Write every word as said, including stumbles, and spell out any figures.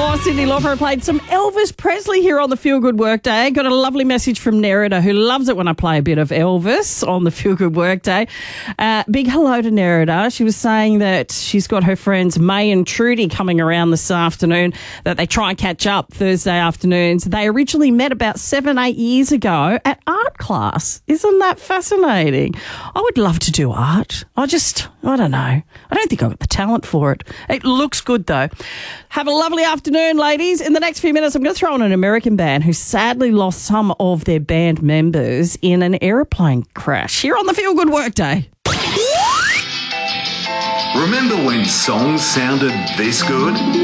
Oh, Cyndi Lauper played some Elvis Presley here on the Feel Good Workday. Got a lovely message from Nerida, who loves it when I play a bit of Elvis on the Feel Good Workday. Uh, big hello to Nerida. She was saying that she's got her friends May and Trudy coming around this afternoon, that they try and catch up Thursday afternoons. They originally met about seven, eight years ago at art class. Isn't that fascinating? I would love to do art. I just, I don't know. I don't think I've got the talent for it. It looks good, though. Have a lovely afternoon, ladies. In the next few minutes, I'm going to throw on an American band who sadly lost some of their band members in an aeroplane crash here on the Feel Good Workday. Remember when songs sounded this good?